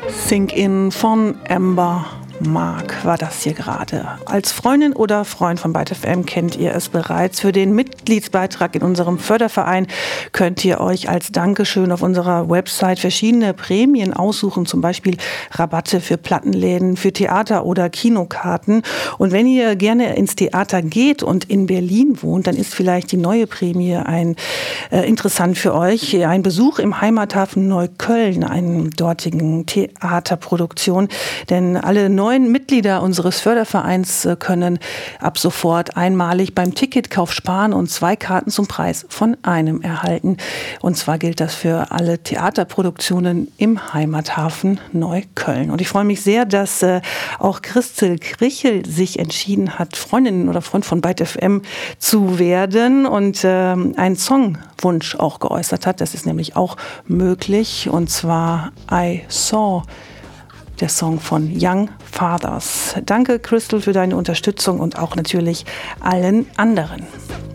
Sink In von Amber Mark war das hier gerade. Als Freundin oder Freund von Byte FM kennt ihr es bereits. Für den Mitgliedsbeitrag in unserem Förderverein könnt ihr euch als Dankeschön auf unserer Website verschiedene Prämien aussuchen, zum Beispiel Rabatte für Plattenläden, für Theater oder Kinokarten. Und wenn ihr gerne ins Theater geht und in Berlin wohnt, dann ist vielleicht die neue Prämie interessant für euch. Ein Besuch im Heimathafen Neukölln, einer dortigen Theaterproduktion. Denn alle neuen Mitglieder unseres Fördervereins können ab sofort einmalig beim Ticketkauf sparen und 2 Karten zum Preis von einem erhalten. Und zwar gilt das für alle Theaterproduktionen im Heimathafen Neukölln. Und ich freue mich sehr, dass auch Christel Krichel sich entschieden hat, Freundin oder Freund von Byte FM zu werden und einen Songwunsch auch geäußert hat. Das ist nämlich auch möglich, und zwar I Saw, der Song von Young Fathers. Danke, Crystal, für deine Unterstützung und auch natürlich allen anderen.